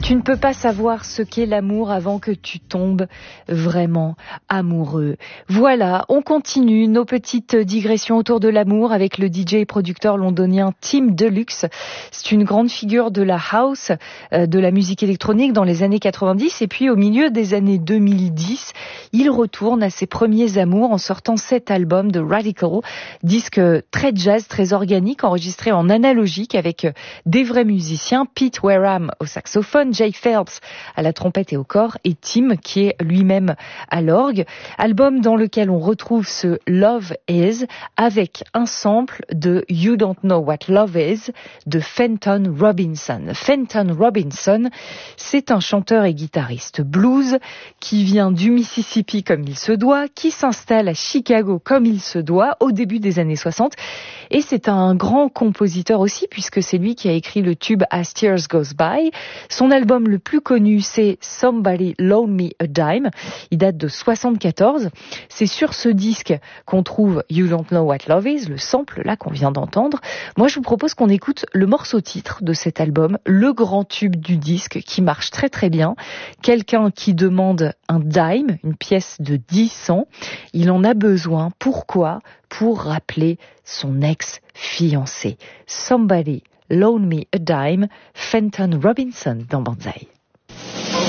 Tu ne peux pas savoir ce qu'est l'amour avant que tu tombes vraiment amoureux. Voilà, on continue nos petites digressions autour de l'amour avec le DJ et producteur londonien Tim Deluxe. C'est une grande figure de la house, de la musique électronique dans les années 90 et puis au milieu des années 2010, il retourne à ses premiers amours en sortant cet album de Radical, disque très jazz, très organique, enregistré en analogique avec des vrais musiciens, Pete Wareham au saxophone, Jay Phelps à la trompette et au corps et Tim qui est lui-même à l'orgue. Album dans lequel on retrouve ce Love Is avec un sample de You Don't Know What Love Is de Fenton Robinson. Fenton Robinson, c'est un chanteur et guitariste blues qui vient du Mississippi comme il se doit, qui s'installe à Chicago comme il se doit au début des années 60 et c'est un grand compositeur aussi puisque c'est lui qui a écrit le tube As Tears Goes By. Son album le plus connu, c'est Somebody Loan Me a Dime. Il date de 74. C'est sur ce disque qu'on trouve You Don't Know What Love Is, le sample là qu'on vient d'entendre. Moi, je vous propose qu'on écoute le morceau titre de cet album, le grand tube du disque qui marche très très bien. Quelqu'un qui demande un dime, une pièce de 10 cents. Il en a besoin. Pourquoi ? Pour rappeler son ex-fiancé. Somebody Loan Me a Dime, Fenton Robinson dans Banzai.